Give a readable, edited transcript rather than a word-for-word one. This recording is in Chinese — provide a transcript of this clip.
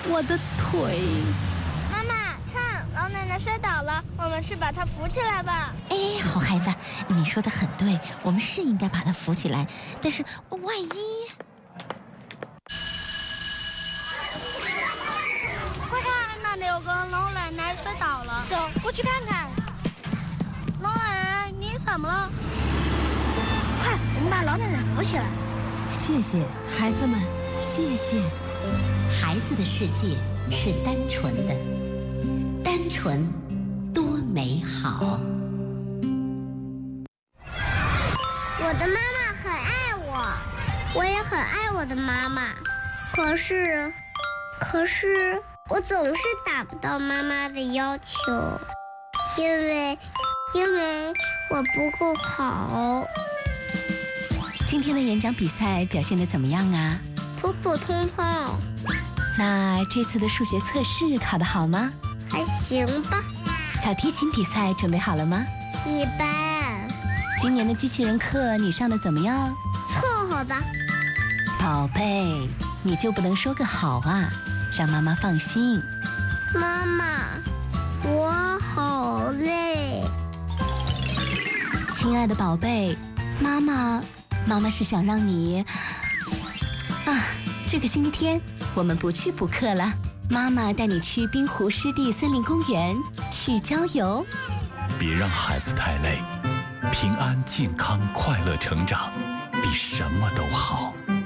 我的腿！ 妈妈，看，老奶奶摔倒了，我们去把她扶起来吧。 哎，好孩子，你说的很对，我们是应该把她扶起来，但是万一…… 快看，那里有个老奶奶摔倒了，走，过去看看。老奶奶，你怎么了？快，我们把老奶奶扶起来。 谢谢孩子们，谢谢。孩子的世界是单纯的，单纯多美好。 我的妈妈很爱我，我也很爱我的妈妈。可是我总是达不到妈妈的要求，因为我不够好。 今天的演讲比赛表现得怎么样啊？ 普普通通。 那这次的数学测试考得好吗？ 还行吧。 小提琴比赛准备好了吗？ 一般。 今年的机器人课你上得怎么样？ 凑合吧。 宝贝，你就不能说个好啊，让妈妈放心。 妈妈，我好累。 亲爱的宝贝，妈妈是想让你这个星期天我们不去补课了，妈妈带你去滨湖湿地森林公园去郊游。 别让孩子太累，平安、健康、快乐成长，比什么都好。